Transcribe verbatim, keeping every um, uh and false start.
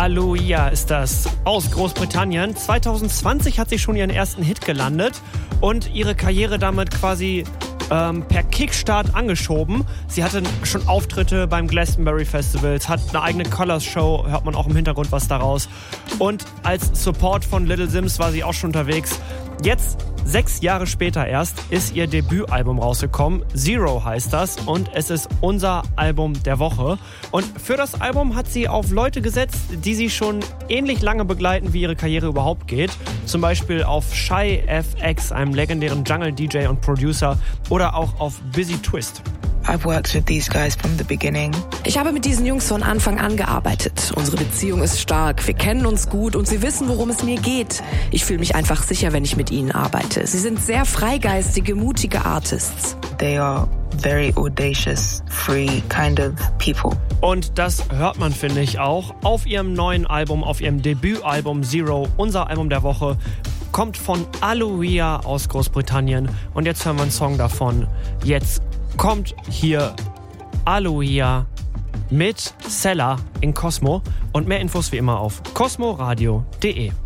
Aloia ist das aus Großbritannien. zwanzig zwanzig hat sie schon ihren ersten Hit gelandet und ihre Karriere damit quasi ähm, per Kickstart angeschoben. Sie hatte schon Auftritte beim Glastonbury Festivals, hat eine eigene Colors Show, hört man auch im Hintergrund was daraus. Und als Support von Little Simz war sie auch schon unterwegs. Jetzt, sechs Jahre später erst, ist ihr Debütalbum rausgekommen. Zero heißt das und es ist unser Album der Woche. Und für das Album hat sie auf Leute gesetzt, die sie schon ähnlich lange begleiten, wie ihre Karriere überhaupt geht. Zum Beispiel auf Shy F X, einem legendären Jungle-D J und Producer, oder auch auf Busy Twist. I've worked with these guys from the beginning. Ich habe mit diesen Jungs von Anfang an gearbeitet. Unsere Beziehung ist stark, wir kennen uns gut und sie wissen, worum es mir geht. Ich fühle mich einfach sicher, wenn ich mit ihnen arbeite. Sie sind sehr freigeistige, mutige Artists. They are very audacious, free kind of people. Und das hört man, finde ich, auch auf ihrem neuen Album, auf ihrem Debütalbum Zero, unser Album der Woche. Kommt von Aloia aus Großbritannien. Und jetzt hören wir einen Song davon. Jetzt kommt hier Aloia mit Sella in Cosmo. Und mehr Infos wie immer auf cosmoradio punkt de.